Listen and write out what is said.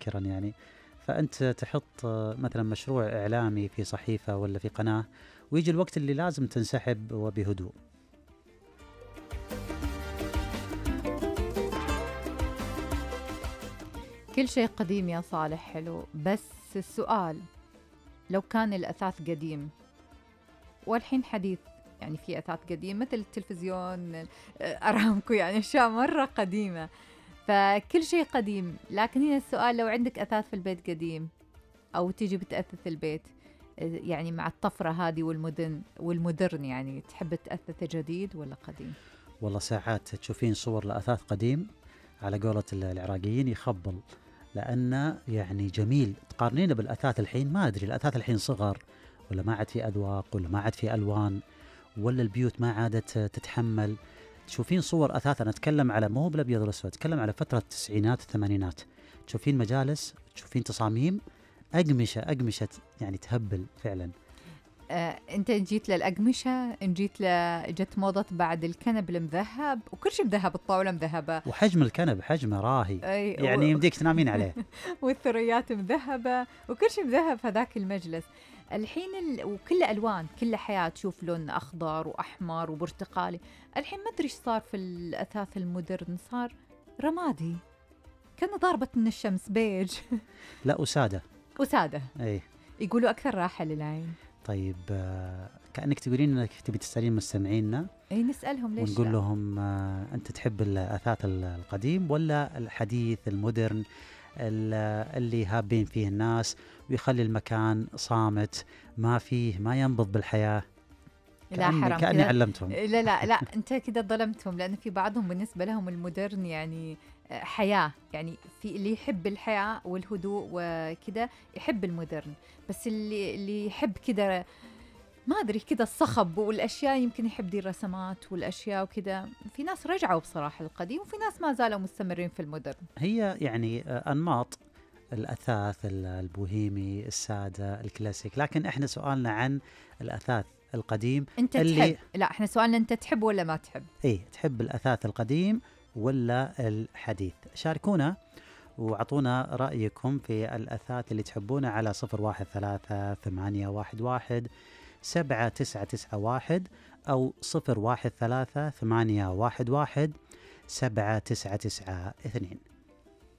مبكرا يعني. فأنت تحط مثلا مشروع إعلامي في صحيفة ولا في قناة، ويجي الوقت اللي لازم تنسحب وبهدوء. كل شيء قديم يا صالح حلو، بس السؤال لو كان الأثاث قديم والحين حديث، يعني في أثاث قديم مثل التلفزيون، أرامكو، يعني أشياء مرة قديمة، فكل شيء قديم. لكن هنا السؤال لو عندك أثاث في البيت قديم أو تيجي بتأثث البيت، يعني مع الطفرة هذه والمودرن، يعني تحب تأثث جديد ولا قديم؟ والله ساعات تشوفين صور لأثاث قديم على قولة العراقيين يخبل، لأنه يعني جميل. تقارنينه بالأثاث الحين، ما أدري الأثاث الحين صغر ولا ما عاد في أذواق ولا ما عاد في ألوان ولا البيوت ما عادت تتحمل. تشوفين صور أثاث، أنا أتكلم على مو بالأبيض والأسود، أتكلم على فترة التسعينات الثمانينات، تشوفين مجالس، تشوفين تصاميم أقمشة يعني تهبل فعلا. انت جيت للأقمشة، جت موضة بعد الكنب المذهب وكل شيء مذهب، الطاولة مذهبة وحجم الكنب حجمه راهي، يعني يمديك تنامين عليه. والثريات مذهبة وكل شيء مذهب في ذاك المجلس. الحين وكل ألوان، كل حياة تشوف لون أخضر وأحمر وبرتقالي. الحين ما أدري إيش صار في الأثاث المودرن، صار رمادي كأنه ضاربة من الشمس، بيج. لا وسادة أي يقولوا أكثر راحة للعين. طيب كأنك تقولين أنك تبي تسألين مستمعينا، أي نسألهم ليش ونقول لهم أنت تحب الأثاث القديم ولا الحديث المودرن اللي هابين فيه الناس ويخلي المكان صامت، ما ينبض بالحياة؟ لا حرام، كأني علمتهم. لا أنت كده ظلمتهم، لأن في بعضهم بالنسبة لهم المودرن يعني حياة، يعني في اللي يحب الحياة والهدوء وكده يحب المودرن، بس اللي يحب كده ما أدري كده الصخب والأشياء يمكن يحب دي الرسمات والأشياء وكده. في ناس رجعوا بصراحة للقديم وفي ناس ما زالوا مستمرين في المودرن. هي يعني أنماط الأثاث البوهيمي السادة الكلاسيك، لكن إحنا سؤالنا عن الأثاث القديم. أنت تحب؟ لا إحنا سؤالنا أنت تحب ولا ما تحب؟ إيه، تحب الأثاث القديم ولا الحديث؟ شاركونا وعطونا رأيكم في الأثاث اللي تحبونه على 013-811-7991 أو 013-811-7992.